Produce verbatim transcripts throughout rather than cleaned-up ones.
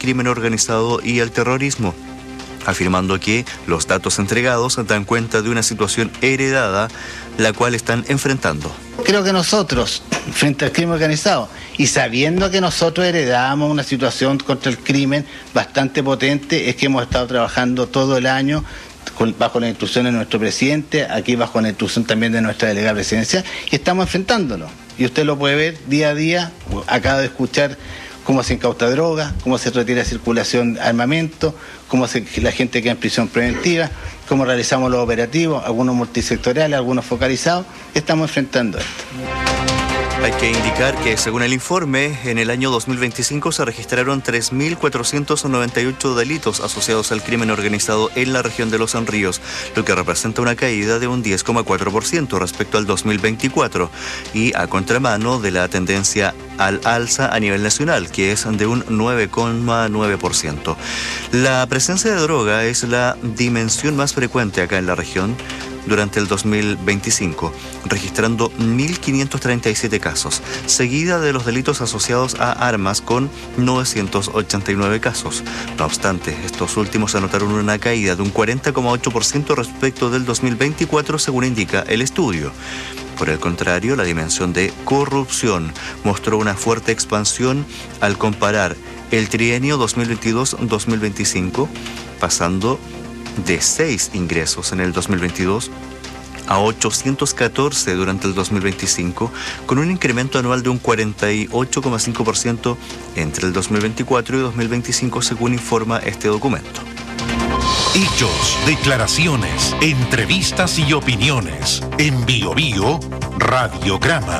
crimen organizado y el terrorismo, afirmando que los datos entregados dan cuenta de una situación heredada, la cual están enfrentando. Creo que nosotros, frente al crimen organizado, y sabiendo que nosotros heredamos una situación contra el crimen bastante potente, es que hemos estado trabajando todo el año con, bajo la instrucción de nuestro presidente, aquí bajo la instrucción también de nuestra delegada presidencial, y estamos enfrentándolo. Y usted lo puede ver día a día, acaba de escuchar cómo se incauta droga, cómo se retira de circulación armamento, cómo se, la gente queda en prisión preventiva, cómo realizamos los operativos, algunos multisectoriales, algunos focalizados. Estamos enfrentando esto. Hay que indicar que, según el informe, en el año dos mil veinticinco se registraron tres mil cuatrocientos noventa y ocho delitos asociados al crimen organizado en la región de Los Ríos, lo que representa una caída de un diez coma cuatro por ciento respecto al dos mil veinticuatro y a contramano de la tendencia al alza a nivel nacional, que es de un nueve coma nueve por ciento. La presencia de droga es la dimensión más frecuente acá en la región durante el dos mil veinticinco, registrando mil quinientos treinta y siete casos, seguida de los delitos asociados a armas con novecientos ochenta y nueve casos. No obstante, estos últimos anotaron una caída de un cuarenta coma ocho por ciento respecto del dos mil veinticuatro, según indica el estudio. Por el contrario, la dimensión de corrupción mostró una fuerte expansión al comparar el trienio dos mil veintidós dos mil veinticinco, pasando de seis ingresos en el dos mil veintidós a ochocientos catorce durante el dos mil veinticinco, con un incremento anual de un cuarenta y ocho coma cinco por ciento entre el dos mil veinticuatro y dos mil veinticinco, según informa este documento. Hechos, declaraciones, entrevistas y opiniones. En Bio Bio, Radiograma.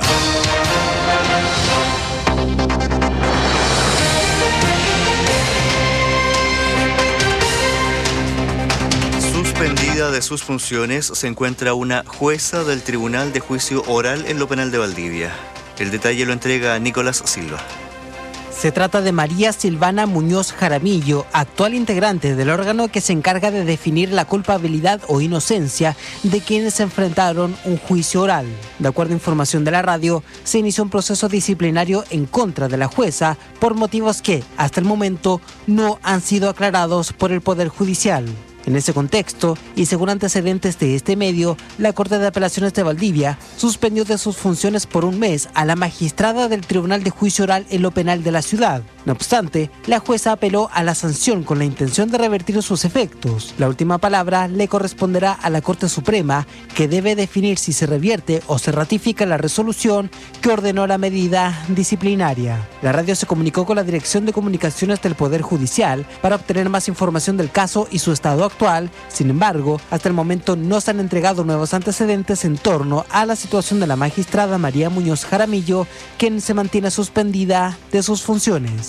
Suspendida de sus funciones se encuentra una jueza del Tribunal de Juicio Oral en lo Penal de Valdivia. El detalle lo entrega Nicolás Silva. Se trata de María Silvana Muñoz Jaramillo, actual integrante del órgano que se encarga de definir la culpabilidad o inocencia de quienes enfrentaron un juicio oral. De acuerdo a información de la radio, se inició un proceso disciplinario en contra de la jueza por motivos que, hasta el momento, no han sido aclarados por el Poder Judicial. En ese contexto, y según antecedentes de este medio, la Corte de Apelaciones de Valdivia suspendió de sus funciones por un mes a la magistrada del Tribunal de Juicio Oral en lo Penal de la ciudad. No obstante, la jueza apeló a la sanción con la intención de revertir sus efectos. La última palabra le corresponderá a la Corte Suprema, que debe definir si se revierte o se ratifica la resolución que ordenó la medida disciplinaria. La radio se comunicó con la Dirección de Comunicaciones del Poder Judicial para obtener más información del caso y su estado actual. Sin embargo, hasta el momento no se han entregado nuevos antecedentes en torno a la situación de la magistrada María Muñoz Jaramillo, quien se mantiene suspendida de sus funciones.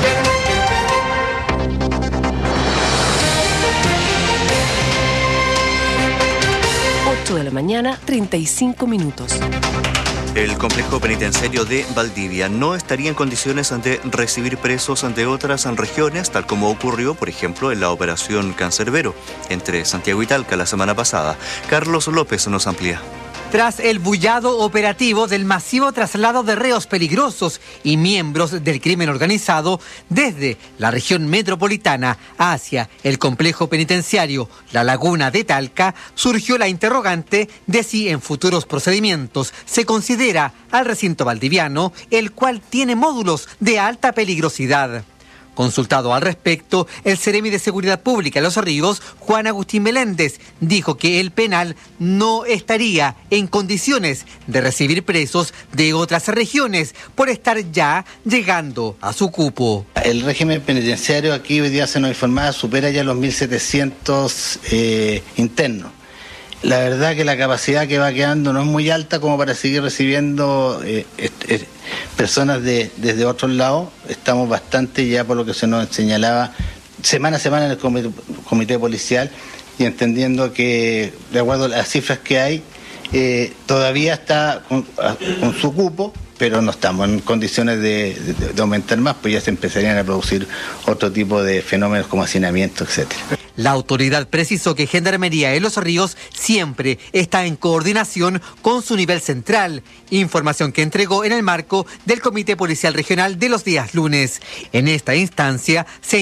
ocho de la mañana, treinta y cinco minutos. El complejo penitenciario de Valdivia no estaría en condiciones de recibir presos de otras regiones, tal como ocurrió, por ejemplo, en la operación Cancerbero entre Santiago y Talca la semana pasada. Carlos López nos amplía. Tras el bullado operativo del masivo traslado de reos peligrosos y miembros del crimen organizado desde la región metropolitana hacia el complejo penitenciario La Laguna de Talca, surgió la interrogante de si en futuros procedimientos se considera al recinto valdiviano, el cual tiene módulos de alta peligrosidad. Consultado al respecto, el Seremi de Seguridad Pública de Los Ríos, Juan Agustín Meléndez, dijo que el penal no estaría en condiciones de recibir presos de otras regiones por estar ya llegando a su cupo. El régimen penitenciario aquí hoy día se nos informaba supera ya los mil setecientos eh, internos. La verdad que la capacidad que va quedando no es muy alta como para seguir recibiendo eh, eh, personas de, desde otros lados. Estamos bastante ya por lo que se nos señalaba semana a semana en el comité, comité policial, y entendiendo que de acuerdo a las cifras que hay, eh, todavía está con, con su cupo, pero no estamos en condiciones de, de, de aumentar más, pues ya se empezarían a producir otro tipo de fenómenos como hacinamiento, etcétera. La autoridad precisó que Gendarmería de Los Ríos siempre está en coordinación con su nivel central, información que entregó en el marco del Comité Policial Regional de los días lunes. En esta instancia se